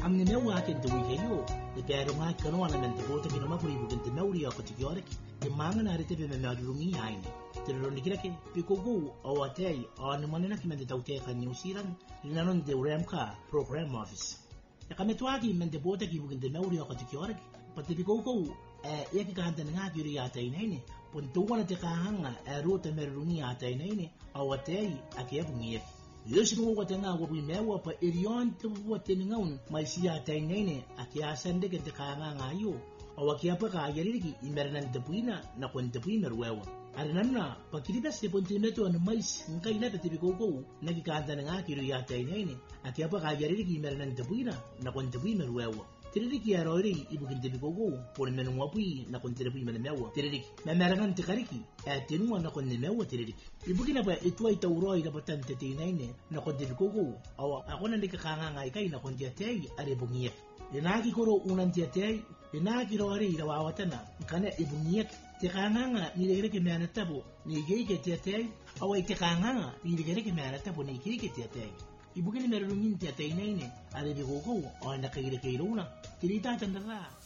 Ang nimewa akin tuwi kayo, the Perunga Canoan the Bota Kinamaki with the Mauri of Cotigioric, the Manga narrative in the Madrumi Haine, the Ronikirake, Picogo, or Tay, or the Mananakim and the Tauteka New Zealand, Linon de Ramka Program Office. The Kametwagi meant the Bota given the Mauri of Cotigioric, but the Picogo, Yakan and Naguriata in Hene, Puntuana Tekahanga, a root and Meruniata in Hene, or Tay, a Kevin. Yusuf what na what we mewa pa irion to what tingaun may siya tay nene akia sende ke tekanga ngayo o akia pa kaya rigi imernan depuina na kon depuina ruewa arinanna pakiriba se pontimeto an mais ngai na tibiko ko nagikanda nga kiro ya tay nene akia pa kaya rigi imernan depuina na kon depuina ruewa Tiriki arori ibukin tibiko ko por menung wapi na kon terepi menewa tiriki memerangan tikariki tinua na kon nemewa tiriki ibukin ba ituai tauroi na batante tinaine na kon tibiko ko awa ako na ndikakanga ngai kai na kon tiatei are bungiek inagi koro unan tiatei inagi rori na wawatana kana ibungiek tikanga ni legere ke meana tabo ni geike tiatei awa tikanga ni legere ke meana tabo ni geike tiatei Ibu kini merunyin tiatay na ini, ada di koko, o nakagirikairuna, tinita tandara.